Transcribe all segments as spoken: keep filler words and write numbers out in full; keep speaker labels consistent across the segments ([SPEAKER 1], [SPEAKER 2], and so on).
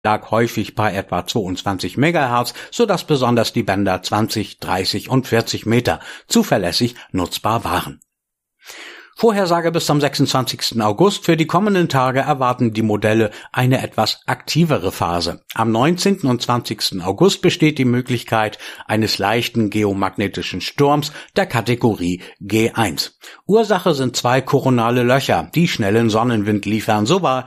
[SPEAKER 1] lag häufig bei etwa zweiundzwanzig Megahertz, sodass besonders die Bänder zwanzig, dreißig und vierzig Meter zuverlässig nutzbar waren. Vorhersage bis zum sechsundzwanzigsten August. Für die kommenden Tage erwarten die Modelle eine etwas aktivere Phase. Am neunzehnten und zwanzigsten August besteht die Möglichkeit eines leichten geomagnetischen Sturms der Kategorie G eins. Ursache sind zwei koronale Löcher, die schnellen Sonnenwind liefern. So war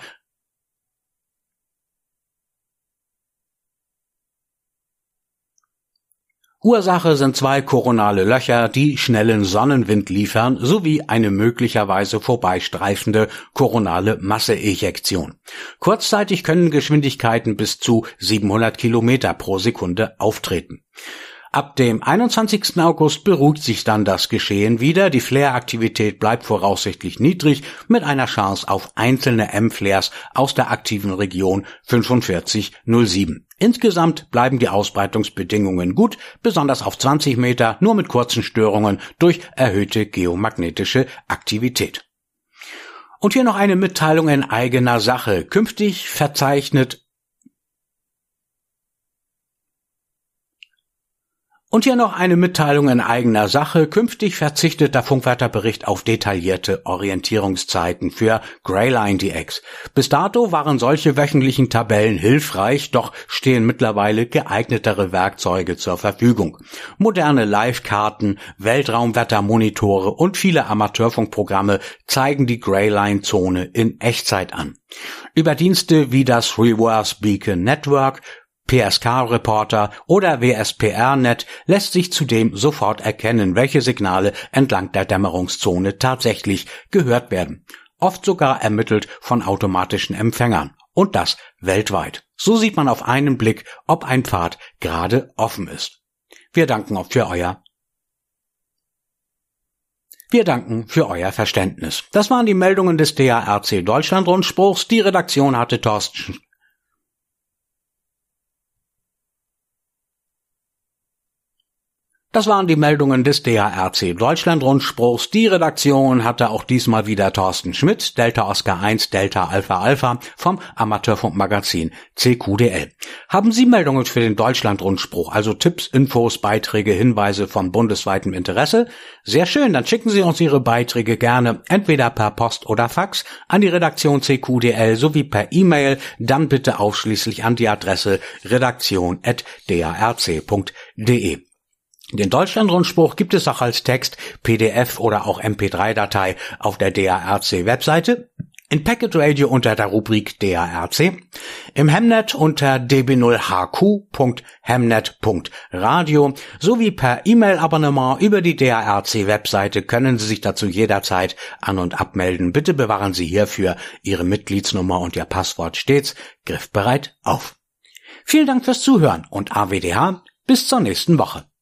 [SPEAKER 1] Ursache sind zwei koronale Löcher, die schnellen Sonnenwind liefern, sowie eine möglicherweise vorbeistreifende koronale Masseejektion. Kurzzeitig können Geschwindigkeiten bis zu siebenhundert Kilometer pro Sekunde auftreten. Ab dem einundzwanzigsten August beruhigt sich dann das Geschehen wieder. Die Flare-Aktivität bleibt voraussichtlich niedrig mit einer Chance auf einzelne M-Flares aus der aktiven Region fünfundvierzig null sieben. Insgesamt bleiben die Ausbreitungsbedingungen gut, besonders auf zwanzig Meter, nur mit kurzen Störungen durch erhöhte geomagnetische Aktivität. Und hier noch eine Mitteilung in eigener Sache. Künftig verzeichnet Und hier noch eine Mitteilung in eigener Sache. Künftig verzichtet der Funkwetterbericht auf detaillierte Orientierungszeiten für Greyline D X. Bis dato waren solche wöchentlichen Tabellen hilfreich, doch stehen mittlerweile geeignetere Werkzeuge zur Verfügung. Moderne Live-Karten, Weltraumwettermonitore und viele Amateurfunkprogramme zeigen die Greyline-Zone in Echtzeit an. Über Dienste wie das Reverse Beacon Network, P S K-Reporter oder W S P R-Net lässt sich zudem sofort erkennen, welche Signale entlang der Dämmerungszone tatsächlich gehört werden. Oft sogar ermittelt von automatischen Empfängern. Und das weltweit. So sieht man auf einen Blick, ob ein Pfad gerade offen ist. Wir danken auch für euer Wir danken für euer Verständnis. Das waren die Meldungen des D A R C Deutschland-Rundspruchs. Die Redaktion hatte Thorsten Das waren die Meldungen des D A R C Deutschland-Rundspruchs. Die Redaktion hatte auch diesmal wieder Thorsten Schmidt, Delta Oscar eins, Delta Alpha Alpha vom Amateurfunkmagazin C Q D L. Haben Sie Meldungen für den Deutschland-Rundspruch, also Tipps, Infos, Beiträge, Hinweise von bundesweitem Interesse? Sehr schön, dann schicken Sie uns Ihre Beiträge gerne entweder per Post oder Fax an die Redaktion C Q D L sowie per E-Mail, dann bitte ausschließlich an die Adresse redaktion at d a r c punkt d e. Den Deutschland-Rundspruch gibt es auch als Text, P D F oder auch M P drei Datei auf der D A R C-Webseite, in Packet Radio unter der Rubrik D A R C, im Hemnet unter d b null h q punkt hemnet punkt radio sowie per E-Mail-Abonnement über die D A R C-Webseite können Sie sich dazu jederzeit an- und abmelden. Bitte bewahren Sie hierfür Ihre Mitgliedsnummer und Ihr Passwort stets griffbereit auf. Vielen Dank fürs Zuhören und A W D H bis zur nächsten Woche.